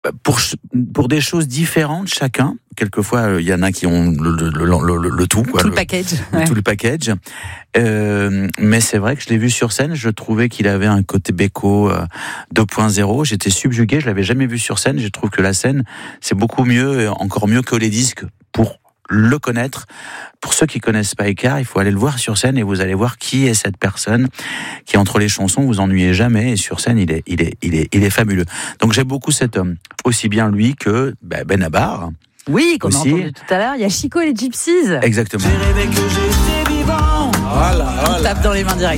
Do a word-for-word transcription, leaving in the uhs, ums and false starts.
pour pour des choses différentes chacun. Quelquefois, il y en a qui ont le, le, le, le, le tout, quoi, tout le, le package, le, ouais. tout le package. Euh, mais c'est vrai que je l'ai vu sur scène. Je trouvais qu'il avait un côté Beko euh, deux point zéro. J'étais subjugué. Je l'avais jamais vu sur scène. Je trouve que la scène, c'est beaucoup mieux, encore mieux que les disques pour le connaître. Pour ceux qui connaissent pas Écart, il faut aller le voir sur scène et vous allez voir qui est cette personne qui, entre les chansons, vous ennuyez jamais, et sur scène, il est, il est, il est, il est fabuleux. Donc j'aime beaucoup cet homme. Aussi bien lui que ben Benabar. Oui, qu'on aussi. a entendu tout à l'heure. Il y a Chico et les Gypsies. Exactement. J'ai rêvé que j'étais vivant. Voilà, On voilà. tape dans les mains direct.